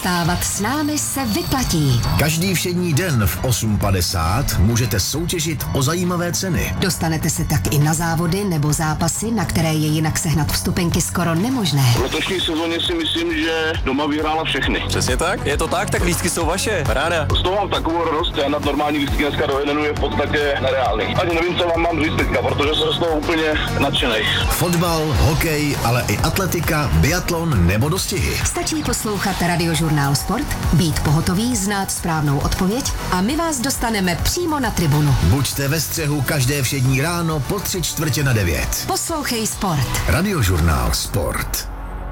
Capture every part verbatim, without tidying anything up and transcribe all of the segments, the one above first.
Vstávat s námi se vyplatí. Každý všední den v osm padesát můžete soutěžit o zajímavé ceny. Dostanete se tak i na závody nebo zápasy, na které je jinak sehnat vstupenky skoro nemožné. V letošní sezóně si myslím, že doma vyhrála všechny. Přesně tak? Je to tak? Tak lístky jsou vaše. Ráda. Z toho mám takovou radost, já na normální lístky dneska do jednu je v podstatě nereálný. Ani nevím, co vám mám říct teďka, protože jsem z toho úplně nadšenej. Fotbal, hokej, ale i atletika, biatlon nebo dostihy. Stačí poslouchat Radiožurnál Sport, být pohotový, znát správnou odpověď a my vás dostaneme přímo na tribunu. Buďte ve střehu každé všední ráno po tři čtvrtě na devět. Poslouchej Sport. Radiožurnál Sport.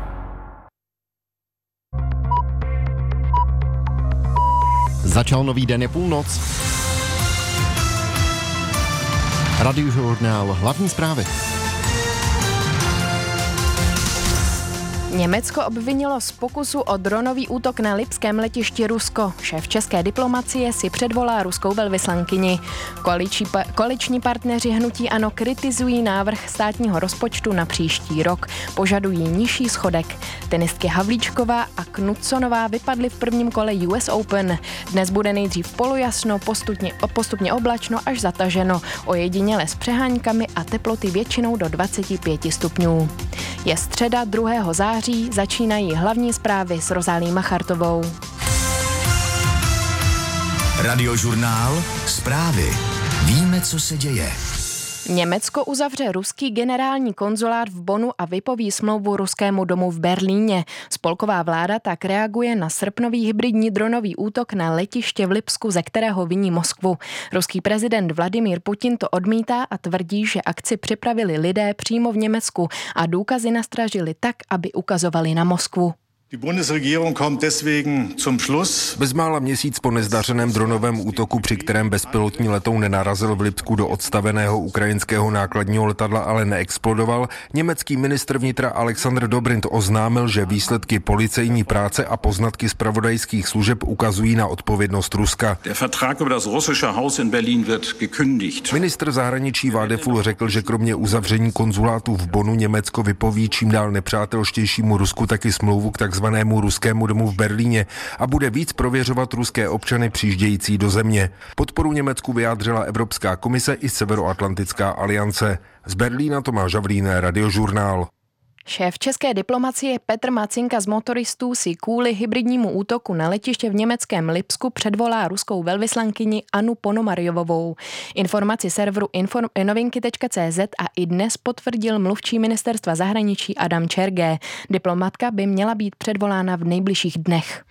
Začal nový den, je půlnoc. Radiožurnál, hlavní zprávy. Německo obvinilo z pokusu o dronový útok na lipském letišti Rusko. Šéf české diplomacie si předvolá ruskou velvyslankyni. Koaliční, koaliční partneři hnutí ANO kritizují návrh státního rozpočtu na příští rok. Požadují nižší schodek. Tenistky Havlíčková a Knudsonová vypadly v prvním kole U S Open. Dnes bude nejdřív polojasno, postupně, postupně oblačno až zataženo. Ojediněle s přeháňkami a teploty většinou do dvacet pět stupňů. Je středa druhého září. Začínají hlavní zprávy s Rozálí Machartovou. Radiožurnál, zprávy. Víme, co se děje. Německo uzavře ruský generální konzulát v Bonnu a vypoví smlouvu ruskému domu v Berlíně. Spolková vláda tak reaguje na srpnový hybridní dronový útok na letiště v Lipsku, ze kterého viní Moskvu. Ruský prezident Vladimír Putin to odmítá a tvrdí, že akci připravili lidé přímo v Německu a důkazy nastražili tak, aby ukazovali na Moskvu. Bezmála měsíc po nezdařeném dronovém útoku, při kterém bezpilotní letoun nenarazil v Lipsku do odstaveného ukrajinského nákladního letadla, ale neexplodoval, německý ministr vnitra Alexander Dobrindt oznámil, že výsledky policejní práce a poznatky zpravodajských služeb ukazují na odpovědnost Ruska. Ministr zahraničí Vádeful řekl, že kromě uzavření konzulátu v Bonnu Německo vypoví čím dál nepřátelštějšímu Rusku taky smlouvu k takzvanému zvanému ruskému domu v Berlíně a bude víc prověřovat ruské občany přijíždějící do země. Podporu Německu vyjádřila Evropská komise i Severoatlantická aliance. Z Berlína Tomáš Žavlín, Radiožurnál. Šéf české diplomacie Petr Macinka z motoristů si kvůli hybridnímu útoku na letiště v německém Lipsku předvolá ruskou velvyslankyni Annu Ponomarjovovou. Informaci serveru inform- novinky tečka cé zet a i dnes potvrdil mluvčí ministerstva zahraničí Adam Čergé. Diplomatka by měla být předvolána v nejbližších dnech.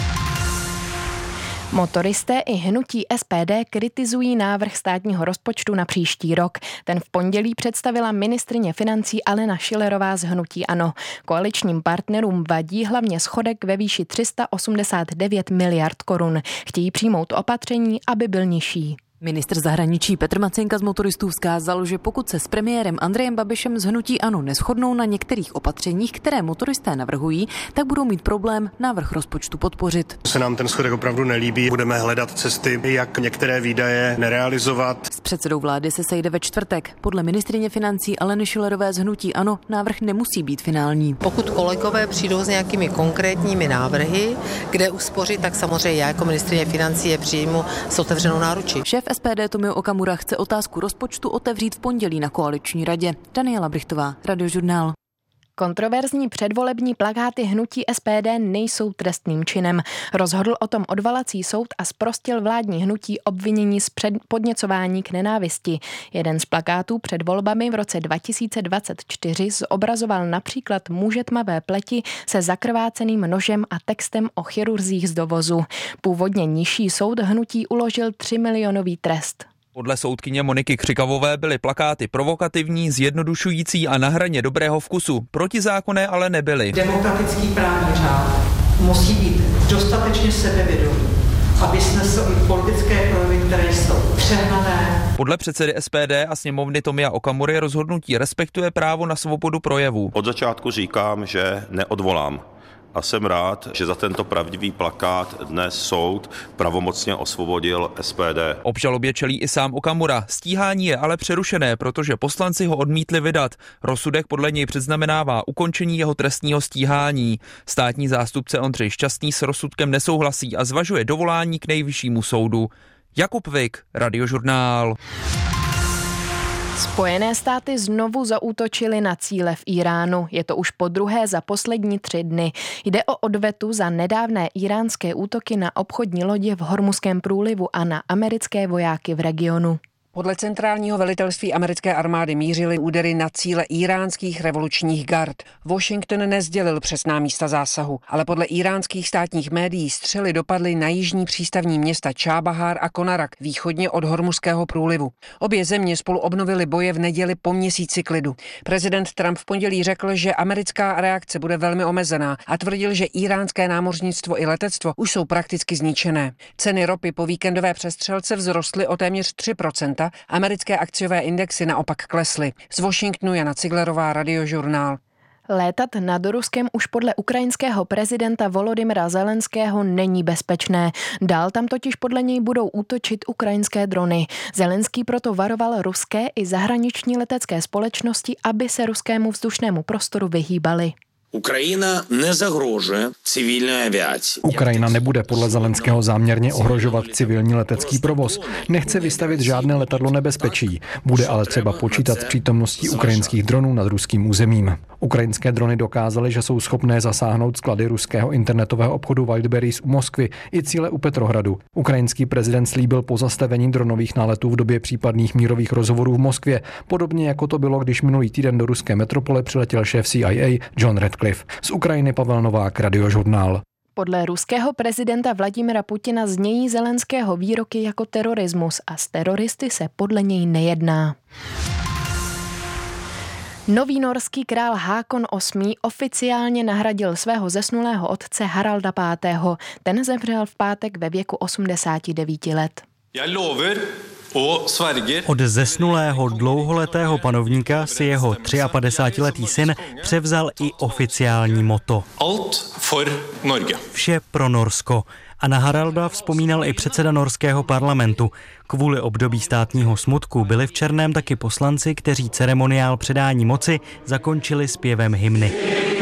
Motoristé i hnutí S P D kritizují návrh státního rozpočtu na příští rok. Ten v pondělí představila ministryně financí Alena Schillerová z hnutí ANO. Koaličním partnerům vadí hlavně schodek ve výši tři sta osmdesát devět miliard korun. Chtějí přijmout opatření, aby byl nižší. Ministr zahraničí Petr Macinka z motoristů vzkázal, že pokud se s premiérem Andrejem Babišem z hnutí ANO neshodnou na některých opatřeních, které motoristé navrhují, tak budou mít problém návrh rozpočtu podpořit. Se nám ten schodek opravdu nelíbí, budeme hledat cesty, jak některé výdaje nerealizovat. S předsedou vlády se sejde ve čtvrtek. Podle ministryně financí Aleny Schillerové z hnutí ANO návrh nemusí být finální. Pokud kolegové přijdou s nějakými konkrétními návrhy, kde uspořit, tak samozřejmě já jako ministryně financí je přijmu s otevřenou náručí. Šéf S P D Tomio Okamura chce otázku rozpočtu otevřít v pondělí na koaliční radě. Daniela Brichtová, Radiožurnál. Kontroverzní předvolební plakáty hnutí S P D nejsou trestným činem. Rozhodl o tom odvolací soud a zprostil vládní hnutí obvinění z podněcování k nenávisti. Jeden z plakátů před volbami v roce dva tisíce dvacet čtyři zobrazoval například muže tmavé pleti se zakrváceným nožem a textem o chirurzích z dovozu. Původně nižší soud hnutí uložil tři milionový trest. Podle soudkyně Moniky Křikavové byly plakáty provokativní, zjednodušující a na hraně dobrého vkusu. Protizákonné ale nebyly. Demokratický právní řád musí být dostatečně sebevědomý, aby snesl i politické projevy, které jsou přehnané. Podle předsedy S P D a sněmovny Tomia Okamury rozhodnutí respektuje právo na svobodu projevu. Od začátku říkám, že neodvolám A jsem rád, že za tento pravdivý plakát dnes soud pravomocně osvobodil S P D. Obžalobě čelí i sám Okamura. Stíhání je ale přerušené, protože poslanci ho odmítli vydat. Rozsudek podle něj předznamenává ukončení jeho trestního stíhání. Státní zástupce Ondřej Šťastný s rozsudkem nesouhlasí a zvažuje dovolání k nejvyššímu soudu. Jakub Vik, Radiožurnál. Spojené státy znovu zaútočily na cíle v Iránu. Je to už po druhé za poslední tři dny. Jde o odvetu za nedávné iránské útoky na obchodní lodě v Hormuzském průlivu a na americké vojáky v regionu. Podle centrálního velitelství americké armády mířily údery na cíle iránských revolučních gard. Washington nesdělil přesná místa zásahu, ale podle iránských státních médií střely dopadly na jižní přístavní města Čábahár a Konarak, východně od Hormuzského průlivu. Obě země spolu obnovily boje v neděli po měsíci klidu. Prezident Trump v pondělí řekl, že americká reakce bude velmi omezená a tvrdil, že iránské námořnictvo i letectvo už jsou prakticky zničené. Ceny ropy po víkendové přestřelce vzrostly o téměř tři procenta, americké akciové indexy naopak klesly. Z Washingtonu Jana Ciglerová, Radiožurnál. Létat nad Ruskem už podle ukrajinského prezidenta Volodymyra Zelenského není bezpečné. Dál tam totiž podle něj budou útočit ukrajinské drony. Zelenský proto varoval ruské i zahraniční letecké společnosti, aby se ruskému vzdušnému prostoru vyhýbali. Ukrajina nezagrožuje civilní aviaci. Ukrajina nebude podle Zelenského záměrně ohrožovat civilní letecký provoz. Nechce vystavit žádné letadlo nebezpečí. Bude ale třeba počítat s přítomností ukrajinských dronů nad ruským územím. Ukrajinské drony dokázaly, že jsou schopné zasáhnout sklady ruského internetového obchodu Wildberries u Moskvy i cíle u Petrohradu. Ukrajinský prezident slíbil pozastavení dronových náletů v době případných mírových rozhovorů v Moskvě, podobně jako to bylo, když minulý týden do ruské metropole přiletěl šéf C I A John Radcliffe. Z Ukrajiny Pavel Novák, Radiožurnál. Podle ruského prezidenta Vladimira Putina znějí Zelenského výroky jako terorismus a s teroristy se podle něj nejedná. Nový norský král Hákon osmý oficiálně nahradil svého zesnulého otce Haralda pátého. Ten zemřel v pátek ve věku osmdesáti devíti let. Od zesnulého dlouholetého panovníka si jeho padesátitříletý syn převzal i oficiální motto. Alt for Norge. Vše pro Norsko. A na Haralda vzpomínal i předseda norského parlamentu. Kvůli období státního smutku byli v černém taky poslanci, kteří ceremoniál předání moci zakončili zpěvem hymny.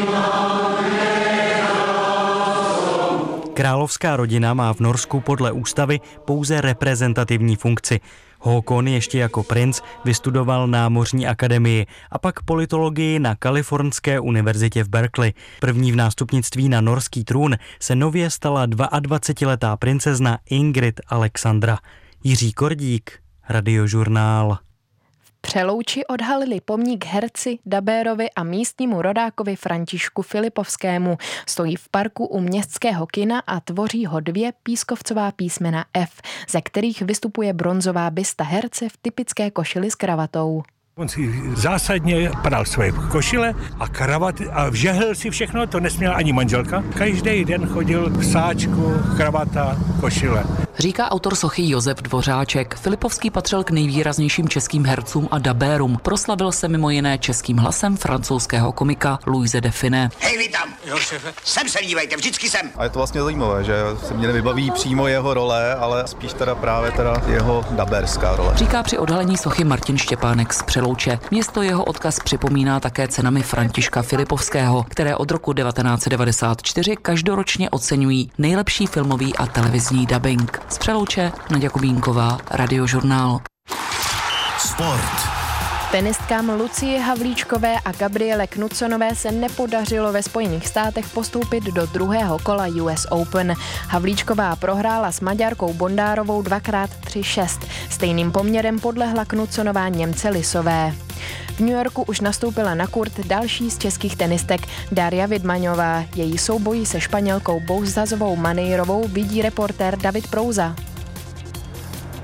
Královská rodina má v Norsku podle ústavy pouze reprezentativní funkci. Håkon ještě jako princ vystudoval námořní akademii a pak politologii na Kalifornské univerzitě v Berkeley. První v nástupnictví na norský trůn se nově stala dvaadvacetiletá princezna Ingrid Alexandra. Jiří Kordík, Radiožurnál. Přelouči odhalili pomník herci, dabérovi a místnímu rodákovi Františku Filipovskému. Stojí v parku u městského kina a tvoří ho dvě pískovcová písmena F, ze kterých vystupuje bronzová bysta herce v typické košili s kravatou. On si zásadně pral svoje košile a kravaty a vžehl si všechno, to nesměla ani manželka. Každý den chodil v sáčku, kravata, košile. Říká autor sochy Josef Dvořáček. Filipovský patřil k nejvýraznějším českým hercům a dabérům. Proslavil se mimo jiné českým hlasem francouzského komika Louise de Funès. Hej, vy tam! Jo, šefe. Sem se dívejte, vždycky sem! A je to vlastně zajímavé, že se mě nevybaví přímo jeho role, ale spíš teda právě teda jeho dabérská role. Říká při odhalení sochy Martin Štěpánek z Přelouče. Město jeho odkaz připomíná také cenami Františka Filipovského, které od roku devatenáct set devadesát čtyři každoročně oceňují nejlepší filmový a televizní dabing. Z Přelouče Naďa Kubínková, Radiožurnál. Sport. Tenistkám Lucie Havlíčkové a Gabriele Knutsonové se nepodařilo ve Spojených státech postoupit do druhého kola U S Open. Havlíčková prohrála s Maďarkou Bondárovou dvakrát tři šest. Stejným poměrem podlehla Knutsonová Němce Lisové. V New Yorku už nastoupila na kurt další z českých tenistek Daria Vidmaňová. Její souboji se Španělkou Bouzazovou Manejrovou vidí reportér David Prouza.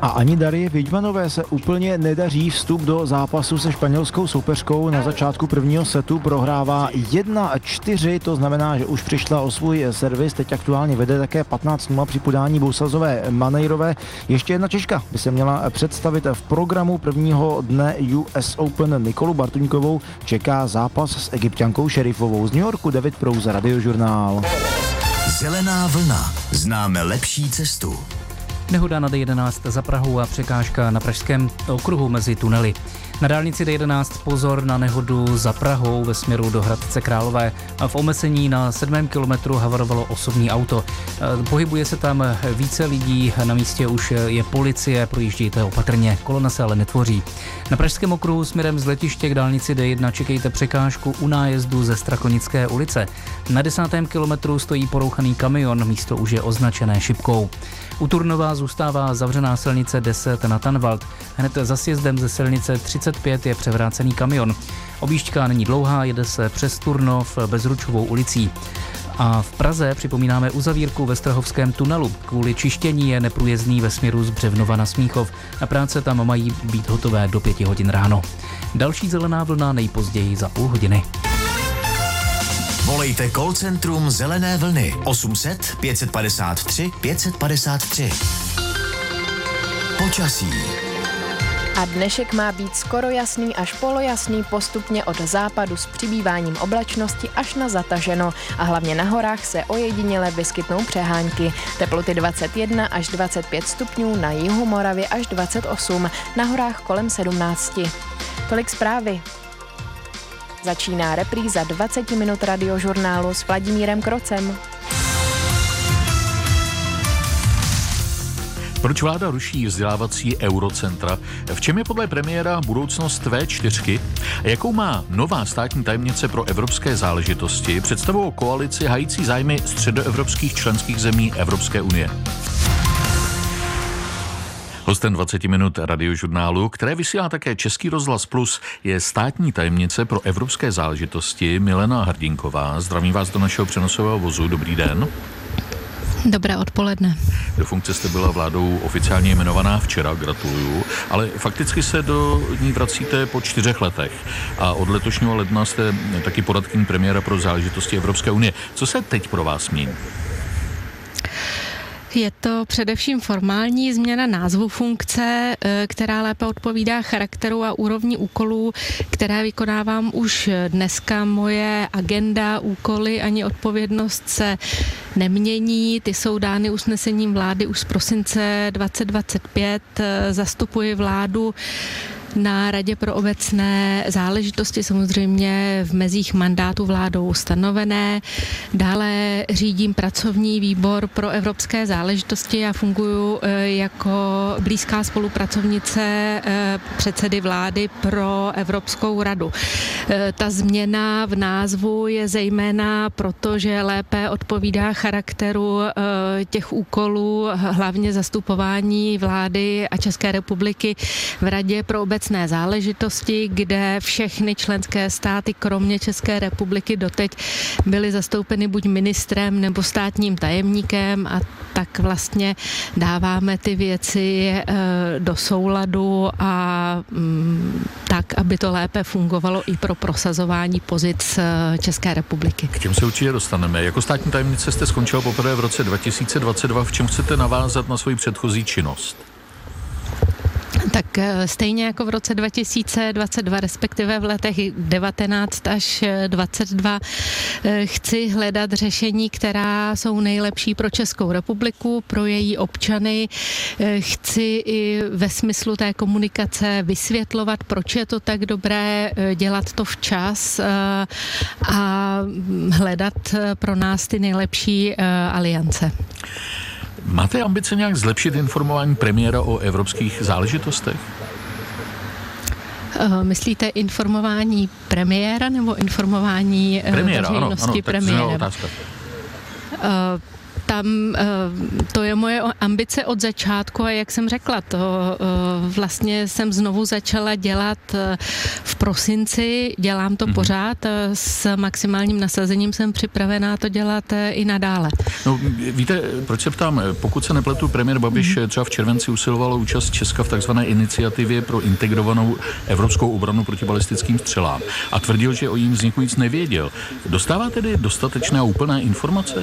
A ani Darii Vidmanové se úplně nedaří vstup do zápasu se španělskou soupeřkou. Na začátku prvního setu prohrává jedna čtyři, to znamená, že už přišla o svůj servis. Teď aktuálně vede také patnáct nula při podání Bousazové Manejrové. Ještě jedna Češka by se měla představit v programu prvního dne U S Open. Nikolu Bartuňkovou čeká zápas s Egypťankou Šerifovou. Z New Yorku David Prouza, Radiožurnál. Zelená vlna. Známe lepší cestu. Nehoda na D jedenáct za Prahou a překážka na pražském okruhu mezi tunely. Na dálnici D jedenáct pozor na nehodu za Prahou ve směru do Hradce Králové. V omezení na sedmém kilometru havarovalo osobní auto. Pohybuje se tam více lidí, na místě už je policie, projíždějte opatrně, kolona se ale netvoří. Na pražském okruhu směrem z letiště k dálnici D jedna čekejte překážku u nájezdu ze Strakonické ulice. Na desátém kilometru stojí porouchaný kamion, místo už je označené šipkou. U Turnova zůstává zavřená silnice deset na Tanvald. Hned za sjezdem ze silnice třicet pět je převrácený kamion. Objížďka není dlouhá, jede se přes Turnov Bezručovou ulicí. A v Praze připomínáme uzavírku ve Strahovském tunelu. Kvůli čištění je neprůjezdný ve směru z Břevnova na Smíchov. Na práce tam mají být hotové do pěti hodin ráno. Další zelená vlna nejpozději za půl hodiny. Volejte call centrum Zelené vlny osm set pět padesát tři pět padesát tři. Počasí. A dnešek má být skoro jasný až polojasný, postupně od západu s přibýváním oblačnosti až na zataženo. A hlavně na horách se ojediněle vyskytnou přehánky. Teploty dvacet jedna až dvacet pět stupňů, na jihu Moravy až dvacet osm, na horách kolem sedmnáct. Tolik zprávy. Začíná repríza dvacet minut radiožurnálu s Vladimírem Krocem. Proč vláda ruší vzdělávací eurocentra? V čem je podle premiéra budoucnost V čtyři? Jakou má nová státní tajemnice pro evropské záležitosti představu o koalici hající zájmy středoevropských členských zemí Evropské unie? Hostem dvacet minut radiožurnálu, které vysílá také Český rozhlas Plus, je státní tajemnice pro evropské záležitosti Milena Hrdinková. Zdravím vás do našeho přenosového vozu. Dobrý den. Dobré odpoledne. Do funkce jste byla vládou oficiálně jmenovaná včera, gratuluju, ale fakticky se do ní vracíte po čtyřech letech a od letošního ledna jste taky poradkyní premiéra pro záležitosti Evropské unie. Co se teď pro vás mění? Je to především formální změna názvu funkce, která lépe odpovídá charakteru a úrovni úkolů, které vykonávám už dneska. Moje agenda, úkoly ani odpovědnost se nemění. Ty jsou dány usnesením vlády už z prosince dvacet dvacet pět. Zastupuji vládu na Radě pro obecné záležitosti, samozřejmě v mezích mandátu vládou stanovené. Dále řídím pracovní výbor pro evropské záležitosti a funguji jako blízká spolupracovnice předsedy vlády pro Evropskou radu. Ta změna v názvu je zejména proto, že lépe odpovídá charakteru těch úkolů, hlavně zastupování vlády a České republiky v Radě pro obecné záležitosti, kde všechny členské státy, kromě České republiky, doteď byly zastoupeny buď ministrem nebo státním tajemníkem, a tak vlastně dáváme ty věci do souladu a tak, aby to lépe fungovalo i pro prosazování pozic České republiky. K čem se určitě dostaneme. Jako státní tajemnice jste skončila poprvé v roce dva tisíce dvacet dva. V čem chcete navázat na svoji předchozí činnost? Tak stejně jako v roce dva tisíce dvacet dva, respektive v letech devatenáct až dvacet dva, chci hledat řešení, která jsou nejlepší pro Českou republiku, pro její občany. Chci i ve smyslu té komunikace vysvětlovat, proč je to tak dobré, dělat to včas a hledat pro nás ty nejlepší aliance. Máte ambice nějak zlepšit informování premiéra o evropských záležitostech? Myslíte informování premiéra nebo informování premiéra, veřejnosti ano, ano, premiérem? Tak tam to je moje ambice od začátku a jak jsem řekla, to vlastně jsem znovu začala dělat v prosinci, dělám to mm-hmm. pořád, s maximálním nasazením jsem připravená to dělat i nadále. No, víte, proč se ptám, pokud se nepletu, premiér Babiš mm-hmm. třeba v červenci usiloval o účast Česka v takzvané iniciativě pro integrovanou evropskou obranu proti balistickým střelám a tvrdil, že o jím vzniku nic nevěděl. Dostává tedy dostatečné a úplné informace?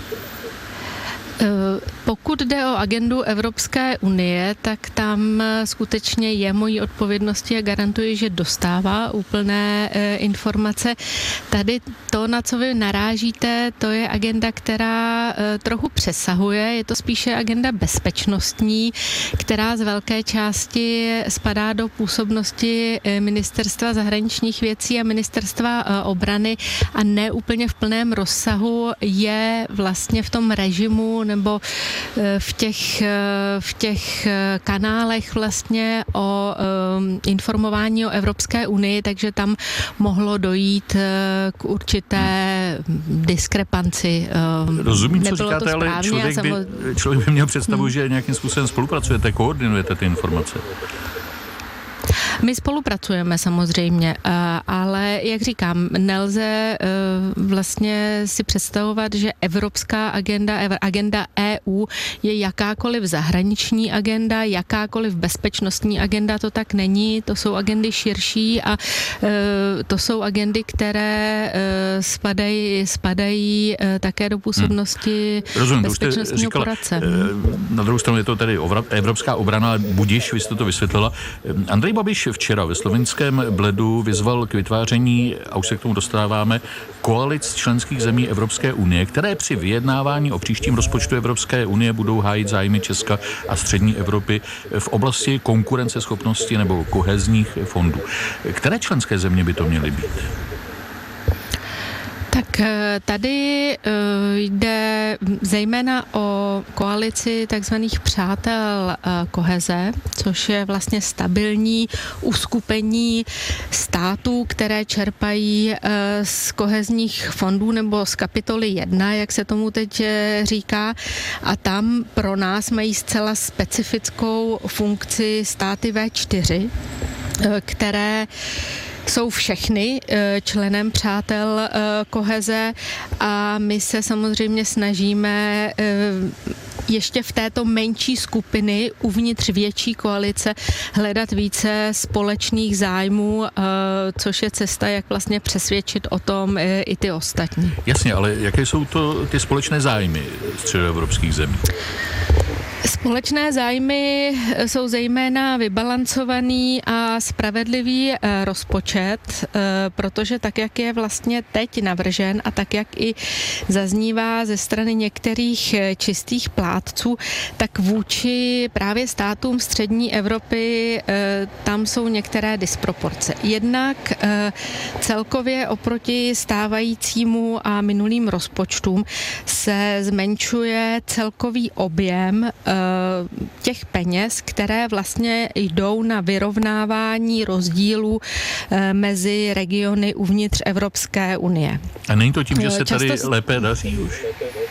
Pokud jde o agendu Evropské unie, tak tam skutečně je mojí odpovědností a garantuji, že dostává úplné e, informace. Tady to, na co vy narážíte, to je agenda, která e, trochu přesahuje. Je to spíše agenda bezpečnostní, která z velké části spadá do působnosti Ministerstva zahraničních věcí a Ministerstva e, obrany a ne úplně v plném rozsahu je vlastně v tom režimu nebo v těch, v těch kanálech vlastně o um, informování o Evropské unii, takže tam mohlo dojít k určité diskrepanci. Rozumím, co říkáte, ale člověk by, člověk by měl představu, hmm. že nějakým způsobem spolupracujete, koordinujete ty informace. My spolupracujeme samozřejmě, ale jak říkám, nelze vlastně si představovat, že evropská agenda, agenda E U je jakákoliv zahraniční agenda, jakákoliv bezpečnostní agenda, to tak není, to jsou agendy širší a to jsou agendy, které spadají, spadají také do působnosti hmm. bezpečnostního poradce. Na druhou stranu je to tedy evropská obrana, budiš, vy jste to vysvětlila. Andrej Babiš včera ve slovinském Bledu vyzval k vytváření, a už se k tomu dostáváme, koalic členských zemí Evropské unie, které při vyjednávání o příštím rozpočtu Evropské unie budou hájit zájmy Česka a střední Evropy v oblasti konkurenceschopnosti nebo kohezních fondů. Které členské země by to měly být? Tak tady jde zejména o koalici takzvaných přátel koheze, což je vlastně stabilní uskupení států, které čerpají z kohezních fondů nebo z kapitoly jedna, jak se tomu teď říká. A tam pro nás mají zcela specifickou funkci státy V čtyři, které jsou všechny členem přátel koheze a my se samozřejmě snažíme ještě v této menší skupiny uvnitř větší koalice hledat více společných zájmů, což je cesta, jak vlastně přesvědčit o tom i ty ostatní. Jasně, ale jaké jsou to ty společné zájmy středoevropských zemí? Společné zájmy jsou zejména vybalancovaný a spravedlivý rozpočet, protože tak, jak je vlastně teď navržen a tak, jak i zaznívá ze strany některých čistých plátců, tak vůči právě státům střední Evropy tam jsou některé disproporce. Jednak celkově oproti stávajícímu a minulým rozpočtům se zmenšuje celkový objem těch peněz, které vlastně jdou na vyrovnávání rozdílů mezi regiony uvnitř Evropské unie. A není to tím, že se tady Často... lépe daří už?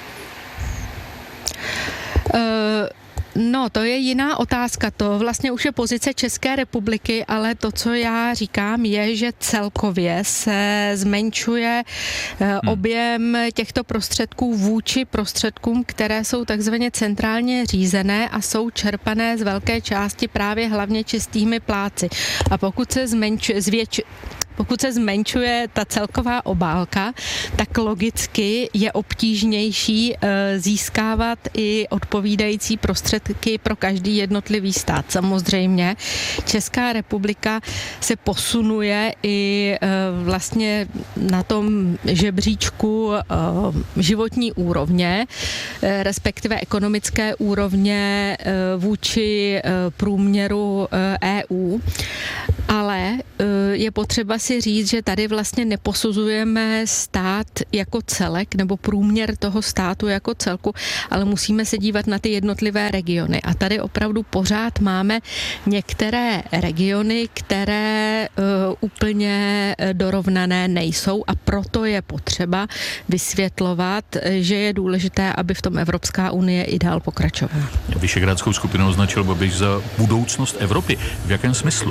Uh, No, to je jiná otázka. To vlastně už je pozice České republiky, ale to, co já říkám, je, že celkově se zmenšuje objem těchto prostředků vůči prostředkům, které jsou takzvaně centrálně řízené a jsou čerpané z velké části právě hlavně čistými plátci. A pokud se zmenšuje, zvětš, Pokud se zmenšuje ta celková obálka, tak logicky je obtížnější získávat i odpovídající prostředky pro každý jednotlivý stát. Samozřejmě Česká republika se posunuje i vlastně na tom žebříčku životní úrovně, respektive ekonomické úrovně vůči průměru E U. Ale je potřeba si říct, že tady vlastně neposuzujeme stát jako celek nebo průměr toho státu jako celku, ale musíme se dívat na ty jednotlivé regiony. A tady opravdu pořád máme některé regiony, které uh, úplně dorovnané nejsou a proto je potřeba vysvětlovat, že je důležité, aby v tom Evropská unie i dál pokračovala. Visegrádskou skupinu označil Babiš za budoucnost Evropy. V jakém smyslu?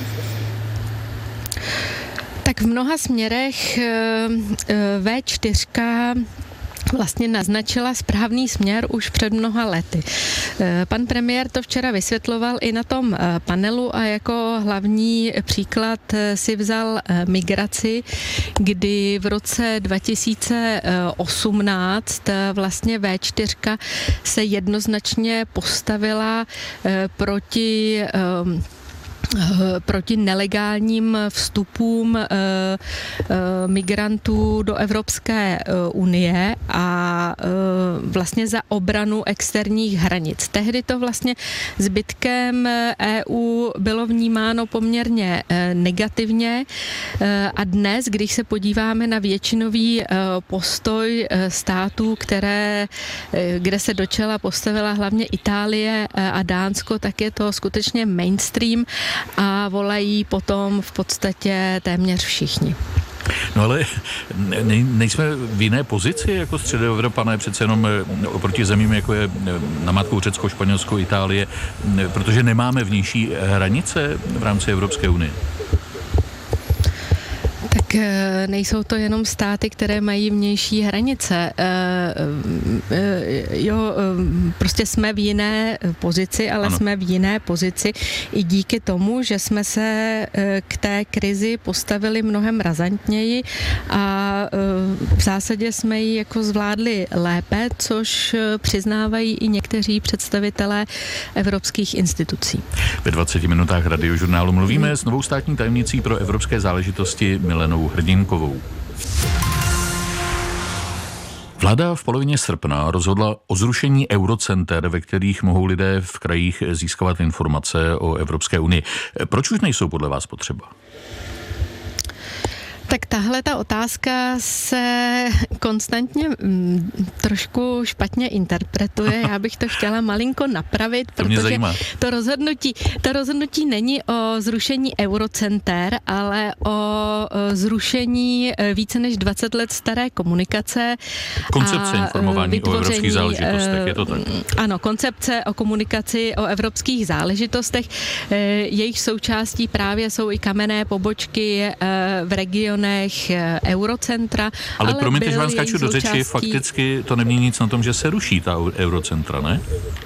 Tak v mnoha směrech vé čtyři vlastně naznačila správný směr už před mnoha lety. Pan premiér to včera vysvětloval i na tom panelu a jako hlavní příklad si vzal migraci, kdy v roce dva tisíce osmnáct vlastně vé čtyři se jednoznačně postavila proti proti nelegálním vstupům e, e, migrantů do Evropské unie a e, vlastně za obranu externích hranic. Tehdy to vlastně zbytkem E U bylo vnímáno poměrně e, negativně e, a dnes, když se podíváme na většinový e, postoj e, států, které, e, kde se do čela postavila hlavně Itálie e, a Dánsko, tak je to skutečně mainstream a volají potom v podstatě téměř všichni. No ale ne, nejsme v jiné pozici jako středoevropané, přece jenom oproti zemím, jako je namátkou Řecko, Španělsko, Itálie, protože nemáme vnější hranice v rámci Evropské unie. Tak nejsou to jenom státy, které mají vnější hranice. Jo, prostě jsme v jiné pozici, ale ano. jsme v jiné pozici i díky tomu, že jsme se k té krizi postavili mnohem razantněji a v zásadě jsme ji jako zvládli lépe, což přiznávají i někteří představitelé evropských institucí. Ve dvaceti minutách Radiožurnálu mluvíme s novou státní tajemnicí pro evropské záležitosti Milenou Hrdinkovou. Vláda v polovině srpna rozhodla o zrušení eurocenter, ve kterých mohou lidé v krajích získávat informace o Evropské unii. Proč už nejsou podle vás potřeba? Tak tahle ta otázka se konstantně m, trošku špatně interpretuje. Já bych to chtěla malinko napravit, to protože to rozhodnutí, to rozhodnutí není o zrušení eurocenter, ale o, o zrušení více než dvacet let staré komunikace. Koncepce informování o evropských záležitostech, je to tak? Ano, koncepce o komunikaci o evropských záležitostech. Jejich součástí právě jsou i kamenné pobočky v regionu eurocentra. Ale, ale promiňte, že vám skáču do řeči, fakticky to nemění nic na tom, že se ruší ta eurocentra, ne?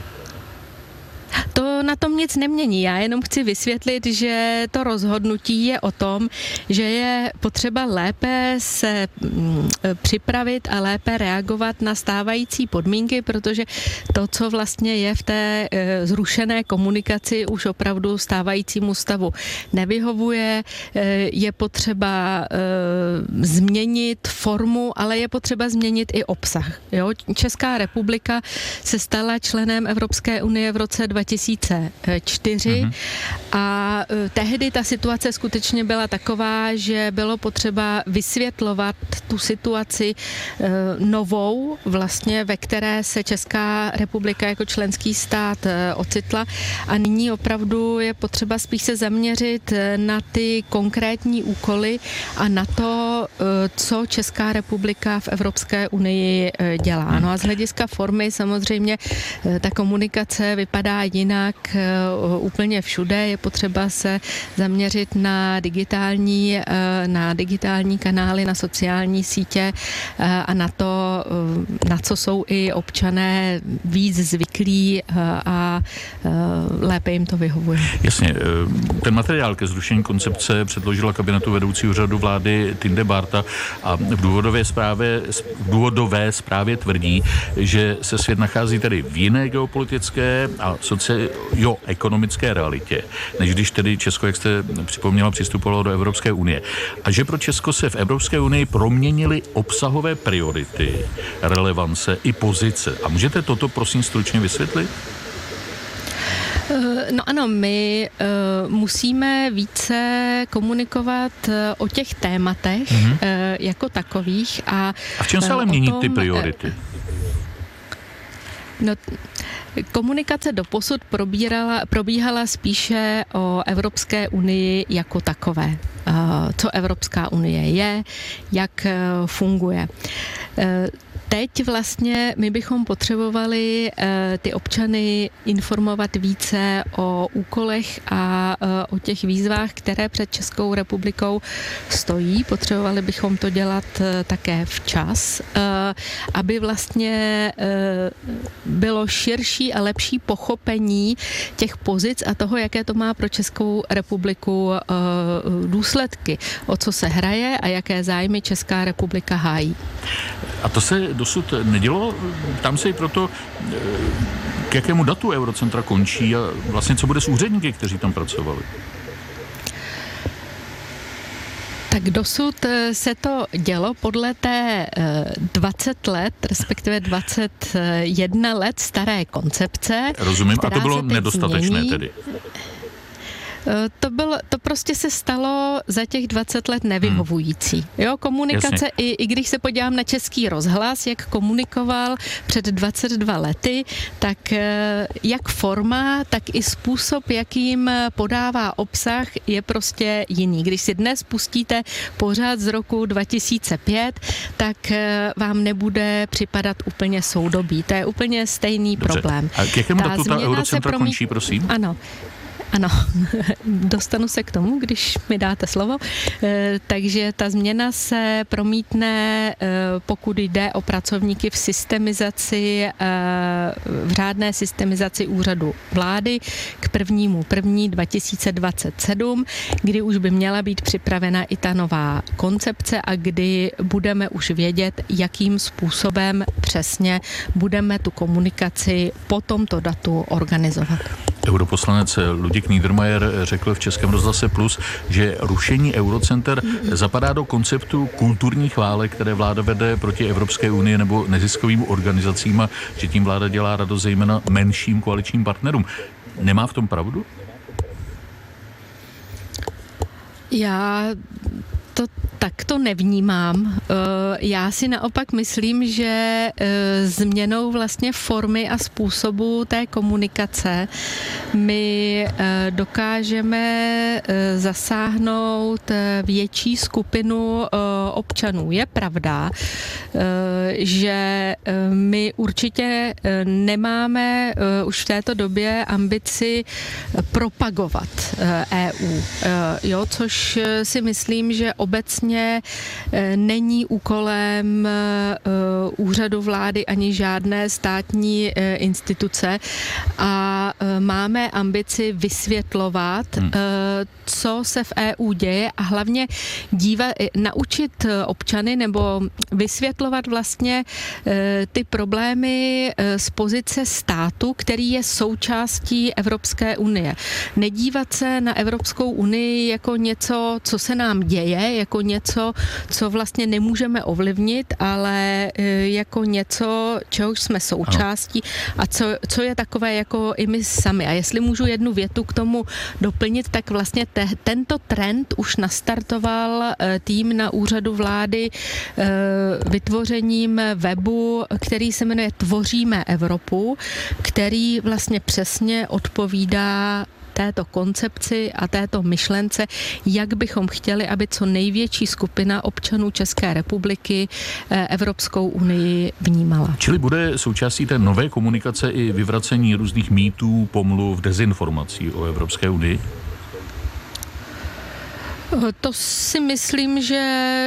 To na tom nic nemění. Já jenom chci vysvětlit, že to rozhodnutí je o tom, že je potřeba lépe se mm, připravit a lépe reagovat na stávající podmínky, protože to, co vlastně je v té e, zrušené komunikaci, už opravdu stávajícímu stavu nevyhovuje. E, je potřeba e, změnit formu, ale je potřeba změnit i obsah. Jo? Česká republika se stala členem Evropské unie v roce dva tisíce čtyři mm-hmm. a tehdy ta situace skutečně byla taková, že bylo potřeba vysvětlovat tu situaci e, novou, vlastně, ve které se Česká republika jako členský stát e, ocitla a nyní opravdu je potřeba spíš se zaměřit na ty konkrétní úkoly a na to, e, co Česká republika v Evropské unii e, dělá. No a z hlediska formy samozřejmě e, ta komunikace vypadá jinak úplně všude. Je potřeba se zaměřit na digitální, na digitální kanály, na sociální sítě a na to, na co jsou i občané víc zvyklí a lépe jim to vyhovuje. Jasně. Ten materiál ke zrušení koncepce předložila kabinetu vedoucí úřadu vlády Tinde Bárta a v důvodové zprávě, v důvodové zprávě tvrdí, že se svět nachází tedy v jiné geopolitické a socioekonomické realitě, než když tedy Česko, jak jste připomněla, přistupovalo do Evropské unie. A že pro Česko se v Evropské unii proměnily obsahové priority, relevance i pozice. A můžete toto prosím stručně vysvětlit? No ano, my uh, musíme více komunikovat uh, o těch tématech mm-hmm. uh, jako takových. A, a v čem se ale mění tom, ty priority? No, komunikace doposud probírala, probíhala spíše o Evropské unii jako takové. Co Evropská unie je, jak funguje. Teď vlastně my bychom potřebovali ty občany informovat více o úkolech a o těch výzvách, které před Českou republikou stojí. Potřebovali bychom to dělat také včas, aby vlastně bylo širší a lepší pochopení těch pozic a toho, jaké to má pro Českou republiku důsledky, o co se hraje a jaké zájmy Česká republika hájí. A to se dosud nedělo? Tam se i proto, k jakému datu Eurocentra končí a vlastně co bude s úředníky, kteří tam pracovali? Tak dosud se to dělo podle té dvacet let, respektive dvacet jedna let staré koncepce. Rozumím, a to bylo nedostatečné změní. Tedy. To, bylo, to prostě se stalo za těch dvacet let nevyhovující. Jo, komunikace, i, i když se podívám na Český rozhlas, jak komunikoval před dvacet dva lety, tak jak forma, tak i způsob, jakým podává obsah, je prostě jiný. Když si dnes pustíte pořád z roku dva tisíce pět, tak vám nebude připadat úplně soudobý. To je úplně stejný Dobře. Problém. A k jakému datu ta Eurocentra promí... končí, prosím? Ano. Ano, dostanu se k tomu, když mi dáte slovo. Takže ta změna se promítne, pokud jde o pracovníky v systemizaci, v řádné systemizaci úřadu vlády k prvnímu první dva tisíce dvacet sedm, kdy už by měla být připravena i ta nová koncepce a kdy budeme už vědět, jakým způsobem přesně budeme tu komunikaci po tomto datu organizovat. Europoslanec Luděk Niedermayer řekl v Českém rozhlase Plus, že rušení Eurocenter zapadá do konceptu kulturních válek, které vláda vede proti Evropské unii nebo neziskovým organizacím a že tím vláda dělá radost zejména menším koaličním partnerům. Nemá v tom pravdu? Já to tak to nevnímám. Já si naopak myslím, že změnou vlastně formy a způsobu té komunikace my dokážeme zasáhnout větší skupinu občanů. Je pravda, že my určitě nemáme už v této době ambici propagovat E U, jo, což si myslím, že obecně není úkolem úřadu vlády ani žádné státní instituce a máme ambici vysvětlovat, hmm. co se v E U děje a hlavně dívat, naučit občany nebo vysvětlovat vlastně ty problémy z pozice státu, který je součástí Evropské unie. Nedívat se na Evropskou unii jako něco, co se nám děje, jako něco, co vlastně nemůžeme ovlivnit, ale jako něco, čehož jsme součástí a co, co je takové jako i my sami. A jestli můžu jednu větu k tomu doplnit, tak vlastně te, tento trend už nastartoval tým na úřadu vlády vytvořením webu, který se jmenuje Tvoříme Evropu, který vlastně přesně odpovídá této koncepci a této myšlence, jak bychom chtěli, aby co největší skupina občanů České republiky Evropskou unii vnímala. Čili bude součástí té nové komunikace i vyvracení různých mýtů, pomluv, dezinformací o Evropské unii? To si myslím, že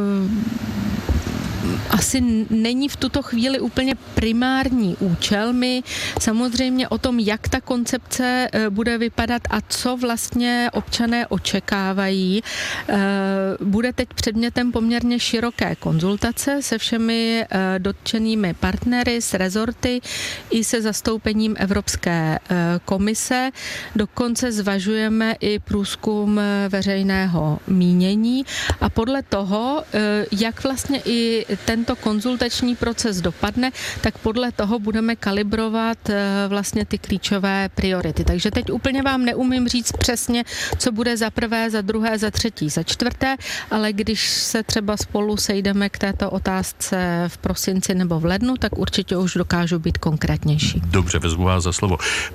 asi není v tuto chvíli úplně primární účel. My samozřejmě o tom, jak ta koncepce bude vypadat a co vlastně občané očekávají, bude teď předmětem poměrně široké konzultace se všemi dotčenými partnery, s rezorty i se zastoupením Evropské komise. Dokonce zvažujeme i průzkum veřejného mínění a podle toho, jak vlastně i ten tento konzultační proces dopadne, tak podle toho budeme kalibrovat vlastně ty klíčové priority. Takže teď úplně vám neumím říct přesně, co bude za prvé, za druhé, za třetí, za čtvrté, ale když se třeba spolu sejdeme k této otázce v prosinci nebo v lednu, tak určitě už dokážu být konkrétnější. Dobře, vezmu vás za slovo.